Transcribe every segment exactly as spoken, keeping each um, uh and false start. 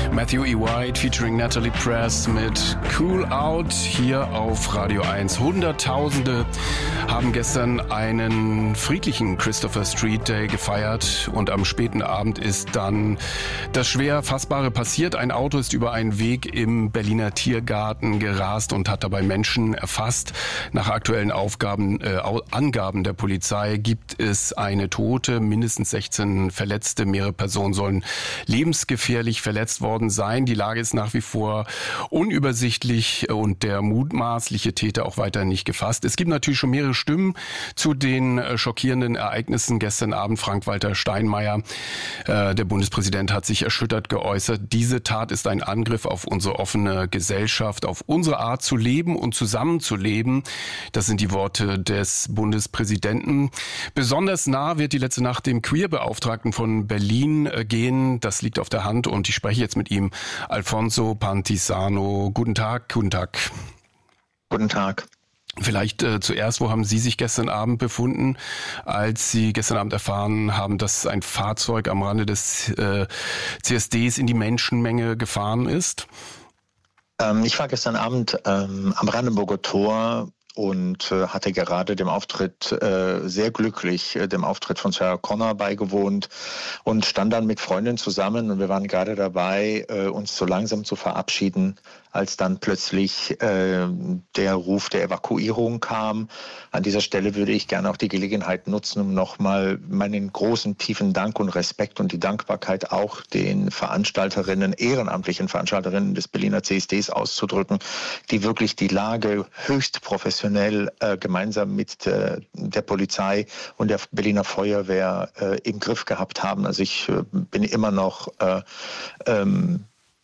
Matthew E. White featuring Natalie Press mit Cool Out hier auf Radio eins. Hunderttausende haben gestern einen friedlichen Christopher Street Day gefeiert und am späten Abend ist dann das schwer Fassbare passiert. Ein Auto ist über einen Weg im Berliner Tiergarten gerast und hat dabei Menschen erfasst. Nach aktuellen Aufgaben, äh, Angaben der Polizei gibt es eine Tote, mindestens sechzehn Verletzte. Mehrere Personen sollen lebensgefährlich verletzt worden sein. Die Lage ist nach wie vor unübersichtlich und der mutmaßliche Täter auch weiter nicht gefasst. Es gibt natürlich schon mehrere Stimmen zu den schockierenden Ereignissen gestern Abend. Frank-Walter Steinmeier, äh, der Bundespräsident, hat sich erschüttert geäußert. Diese Tat ist ein Angriff auf unsere offene Gesellschaft, auf unsere Art zu leben und zusammenzuleben. Das sind die Worte des Bundespräsidenten. Besonders nah wird die letzte Nacht dem Queerbeauftragten von Berlin äh, gehen. Das liegt auf der Hand und ich spreche jetzt mit ihm. Alfonso Pantisano. Guten Tag, guten Tag. Guten Tag. Vielleicht äh, zuerst, wo haben Sie sich gestern Abend befunden, als Sie gestern Abend erfahren haben, dass ein Fahrzeug am Rande des äh, C S Ds in die Menschenmenge gefahren ist? Ähm, ich war gestern Abend ähm, am Brandenburger Tor und äh, hatte gerade dem Auftritt, äh, sehr glücklich, äh, dem Auftritt von Sarah Connor beigewohnt und stand dann mit Freundinnen zusammen und wir waren gerade dabei, äh, uns so langsam zu verabschieden, als dann plötzlich äh, der Ruf der Evakuierung kam. An dieser Stelle würde ich gerne auch die Gelegenheit nutzen, um nochmal meinen großen, tiefen Dank und Respekt und die Dankbarkeit auch den Veranstalterinnen, ehrenamtlichen Veranstalterinnen des Berliner C S Ds auszudrücken, die wirklich die Lage höchst professionell äh, gemeinsam mit äh, der Polizei und der Berliner Feuerwehr äh, im Griff gehabt haben. Also ich äh, bin immer noch äh, ähm,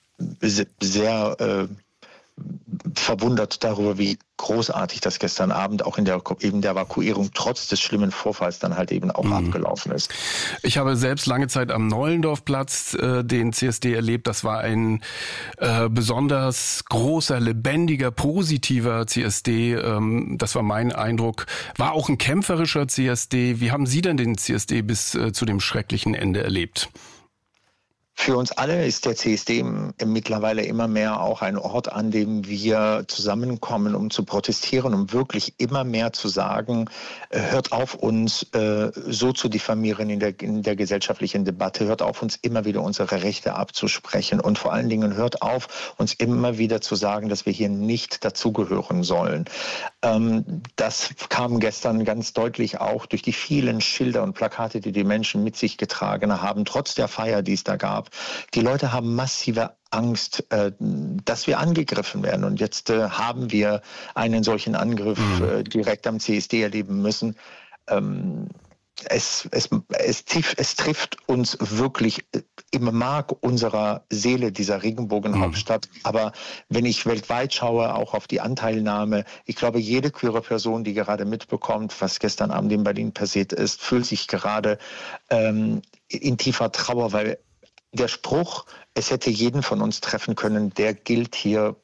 sehr äh, verwundert darüber, wie großartig das gestern Abend auch in der, eben der Evakuierung trotz des schlimmen Vorfalls dann halt eben auch mhm. abgelaufen ist. Ich habe selbst lange Zeit am Nollendorfplatz äh, den C S D erlebt. Das war ein äh, besonders großer, lebendiger, positiver C S D. Ähm, das war mein Eindruck. War auch ein kämpferischer C S D. Wie haben Sie denn den C S D bis äh, zu dem schrecklichen Ende erlebt? Für uns alle ist der C S D mittlerweile immer mehr auch ein Ort, an dem wir zusammenkommen, um zu protestieren, um wirklich immer mehr zu sagen, hört auf, uns äh, so zu diffamieren in der, in der gesellschaftlichen Debatte, hört auf, uns immer wieder unsere Rechte abzusprechen und vor allen Dingen hört auf, uns immer wieder zu sagen, dass wir hier nicht dazugehören sollen. Ähm, das kam gestern ganz deutlich auch durch die vielen Schilder und Plakate, die die Menschen mit sich getragen haben, trotz der Feier, die es da gab. Die Leute haben massive Angst, äh, dass wir angegriffen werden. Und jetzt äh, haben wir einen solchen Angriff äh, direkt am C S D erleben müssen. Ähm, es, es, es, es trifft uns wirklich im Mark unserer Seele, dieser Regenbogenhauptstadt. Mhm. Aber wenn ich weltweit schaue, auch auf die Anteilnahme, ich glaube, jede queere Person, die gerade mitbekommt, was gestern Abend in Berlin passiert ist, fühlt sich gerade ähm, in tiefer Trauer, weil der Spruch, es hätte jeden von uns treffen können, der gilt hier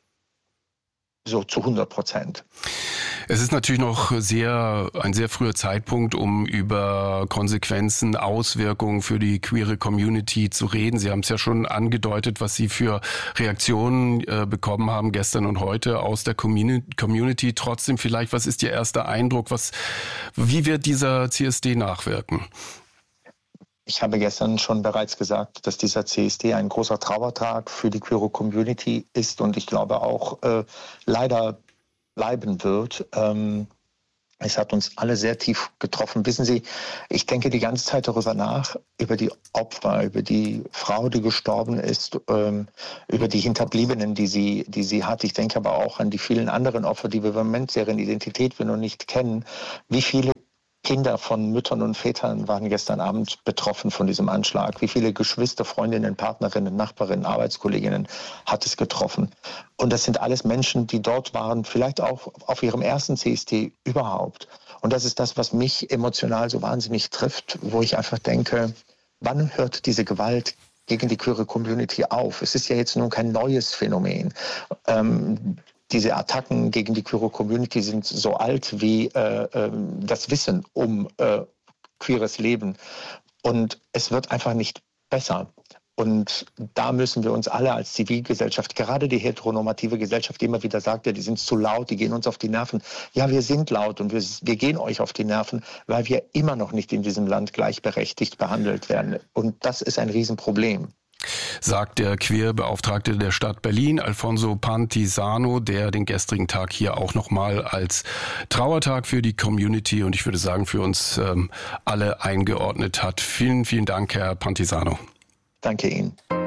so zu hundert Prozent. Es ist natürlich noch sehr ein sehr früher Zeitpunkt, um über Konsequenzen, Auswirkungen für die queere Community zu reden. Sie haben es ja schon angedeutet, was Sie für Reaktionen äh, bekommen haben gestern und heute aus der Community. Trotzdem vielleicht, was ist Ihr erster Eindruck? Was, wie wird dieser C S D nachwirken? Ich habe gestern schon bereits gesagt, dass dieser C S D ein großer Trauertag für die queere Community ist und ich glaube auch äh, leider bleiben wird. Ähm, es hat uns alle sehr tief getroffen. Wissen Sie, ich denke die ganze Zeit darüber nach, über die Opfer, über die Frau, die gestorben ist, ähm, über die Hinterbliebenen, die sie, die sie hat. Ich denke aber auch an die vielen anderen Opfer, die wir im Moment, deren Identität wir noch nicht kennen. Wie viele Kinder von Müttern und Vätern waren gestern Abend betroffen von diesem Anschlag. Wie viele Geschwister, Freundinnen, Partnerinnen, Nachbarinnen, Arbeitskolleginnen hat es getroffen? Und das sind alles Menschen, die dort waren, vielleicht auch auf ihrem ersten C S D überhaupt. Und das ist das, was mich emotional so wahnsinnig trifft, wo ich einfach denke, wann hört diese Gewalt gegen die queere Community auf? Es ist ja jetzt nun kein neues Phänomen. Ähm, Diese Attacken gegen die queere Community sind so alt wie äh, äh, das Wissen um äh, queeres Leben. Und es wird einfach nicht besser. Und da müssen wir uns alle als Zivilgesellschaft, gerade die heteronormative Gesellschaft, die immer wieder sagt, ja, die sind zu laut, die gehen uns auf die Nerven. Ja, wir sind laut und wir, wir gehen euch auf die Nerven, weil wir immer noch nicht in diesem Land gleichberechtigt behandelt werden. Und das ist ein Riesenproblem. Sagt der Queerbeauftragte der Stadt Berlin, Alfonso Pantisano, der den gestrigen Tag hier auch nochmal als Trauertag für die Community und ich würde sagen für uns ähm, alle eingeordnet hat. Vielen, vielen Dank, Herr Pantisano. Danke Ihnen.